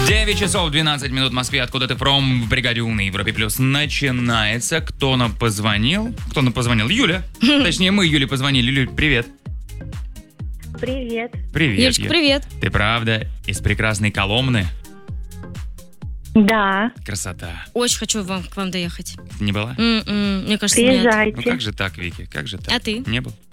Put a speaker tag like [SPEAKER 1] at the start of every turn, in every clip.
[SPEAKER 1] 9 часов 12 минут в Москве. Откуда ты from? В бригаде У на Европе Плюс начинается. Кто нам позвонил? Юля. Точнее, мы Юле позвонили. Юль, привет.
[SPEAKER 2] Привет.
[SPEAKER 1] Привет.
[SPEAKER 3] Юлечка, привет.
[SPEAKER 1] Ты правда из прекрасной Коломны?
[SPEAKER 2] Да.
[SPEAKER 1] Красота.
[SPEAKER 3] Очень хочу к вам доехать.
[SPEAKER 1] Ты не была?
[SPEAKER 3] Мне кажется, нет.
[SPEAKER 2] Приезжайте.
[SPEAKER 1] Ну как же так, Вики? Как же так?
[SPEAKER 3] А ты?
[SPEAKER 1] Не был?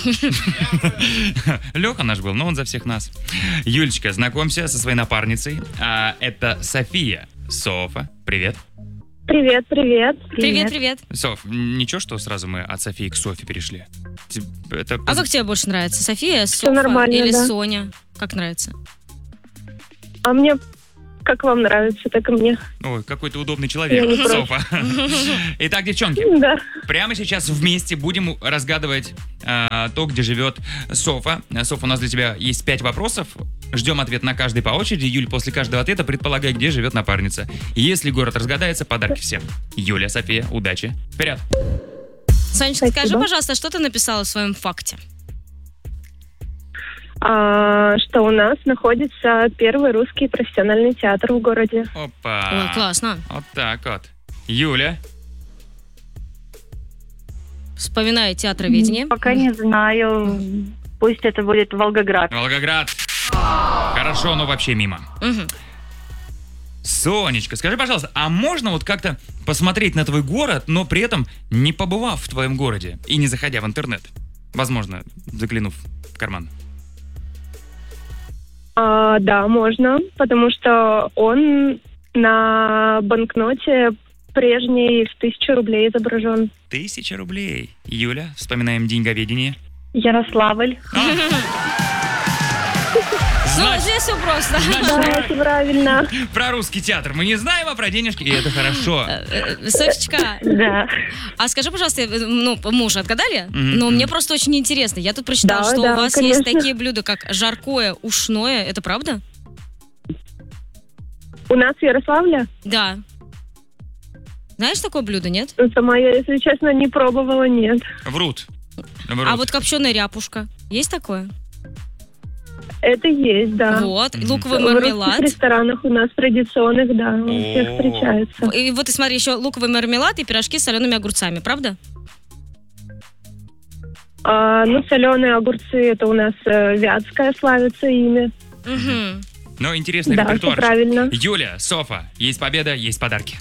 [SPEAKER 1] Леха наш был, но он за всех нас. Юлечка, знакомься со своей напарницей. Это София. Софа, привет.
[SPEAKER 2] Привет.
[SPEAKER 3] Привет.
[SPEAKER 1] Соф, ничего, что сразу мы от Софии к Софе перешли? Это...
[SPEAKER 3] А как тебе больше нравится? София, Софа
[SPEAKER 2] нормально,
[SPEAKER 3] или
[SPEAKER 2] да.
[SPEAKER 3] Соня? Как нравится?
[SPEAKER 2] А мне, как вам нравится, так и мне.
[SPEAKER 1] Ой, какой ты удобный
[SPEAKER 2] Я
[SPEAKER 1] человек,
[SPEAKER 2] не против.
[SPEAKER 1] Софа. Итак, девчонки,
[SPEAKER 2] Да.
[SPEAKER 1] прямо сейчас вместе будем разгадывать то, где живет Софа. Софа, у нас для тебя есть 5 вопросов. Ждем ответ на каждый по очереди. Юль, после каждого ответа предполагай, где живет напарница. Если город разгадается, подарки всем. Юля, София, удачи. Вперед.
[SPEAKER 3] Сонечка,
[SPEAKER 2] Спасибо.
[SPEAKER 3] скажи, пожалуйста, что ты написала в своем факте?
[SPEAKER 2] Что у нас находится первый русский профессиональный театр в городе.
[SPEAKER 1] Опа.
[SPEAKER 3] Ой, классно.
[SPEAKER 1] Вот так вот. Юля.
[SPEAKER 3] Вспоминаю театроведение.
[SPEAKER 4] Пока не знаю. Пусть это будет Волгоград.
[SPEAKER 1] Волгоград. Хорошо, но вообще мимо.
[SPEAKER 3] Мгм.
[SPEAKER 1] Сонечка, скажи, пожалуйста, а можно вот как-то посмотреть на твой город, но при этом не побывав в твоем городе и не заходя в интернет? Возможно, заглянув в карман.
[SPEAKER 2] Да, можно, потому что он на банкноте прежней в 1000 рублей изображен.
[SPEAKER 1] 1000 рублей. Юля, вспоминаем деньговедение.
[SPEAKER 4] Ярославль.
[SPEAKER 3] Ну, здесь все просто.
[SPEAKER 2] Да, это правильно.
[SPEAKER 1] Про русский театр мы не знаем, а про денежки, и это хорошо.
[SPEAKER 3] Софичка,
[SPEAKER 4] Да.
[SPEAKER 3] а скажи, пожалуйста, мы уже отгадали,
[SPEAKER 1] Мгм.
[SPEAKER 3] но мне просто очень интересно. Я тут прочитала,
[SPEAKER 2] Да,
[SPEAKER 3] что
[SPEAKER 2] да,
[SPEAKER 3] у вас есть
[SPEAKER 2] конечно.
[SPEAKER 3] такие блюда, как жаркое ушное. Это правда?
[SPEAKER 2] У нас в Ярославле,
[SPEAKER 3] Да. Знаешь такое блюдо, нет?
[SPEAKER 2] сама я, если честно, не пробовала, нет.
[SPEAKER 1] Врут.
[SPEAKER 3] А вот копченая ряпушка. Есть такое?
[SPEAKER 2] Это есть, да.
[SPEAKER 3] Вот.
[SPEAKER 1] Мгм.
[SPEAKER 3] Луковый
[SPEAKER 2] В русских
[SPEAKER 3] мармелад.
[SPEAKER 2] ресторанах у нас традиционных, да, у всех
[SPEAKER 1] О.
[SPEAKER 2] встречается.
[SPEAKER 3] И вот и смотри, еще луковый мармелад и пирожки с солеными огурцами, правда?
[SPEAKER 2] Соленые огурцы, это у нас Вятская славится ими.
[SPEAKER 3] Угу.
[SPEAKER 1] Но интересный
[SPEAKER 2] Да, все
[SPEAKER 1] репертуар.
[SPEAKER 2] правильно.
[SPEAKER 1] Юля, Софа, есть победа, есть подарки.